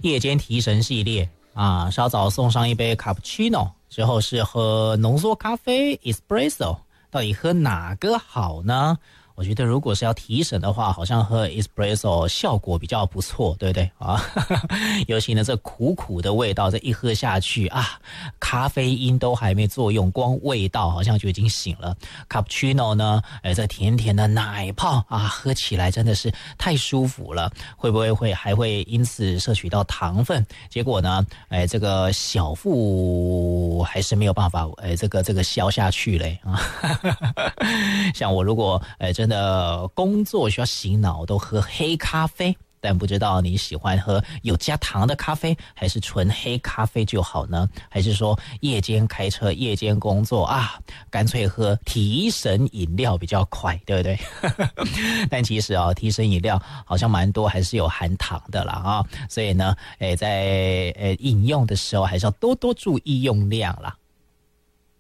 夜间提神系列啊，稍早送上一杯 cappuccino， 之后是喝浓缩咖啡 espresso， 到底喝哪个好呢？我觉得如果是要提神的话，好像喝 espresso 效果比较不错，对不对啊？尤其呢这苦苦的味道，这一喝下去啊，咖啡因都还没作用，光味道好像就已经醒了。cappuccino 呢，这甜甜的奶泡啊，喝起来真的是太舒服了。会不会还会因此摄取到糖分？结果呢，这个小腹还是没有办法，这个消下去嘞啊。像我如果真的工作需要醒脑，都喝黑咖啡。但不知道你喜欢喝有加糖的咖啡，还是纯黑咖啡就好呢？还是说夜间开车、夜间工作啊，干脆喝提神饮料比较快，对不对？但其实提神饮料好像蛮多还是有含糖的啦啊，所以呢，在饮用的时候还是要多多注意用量啦。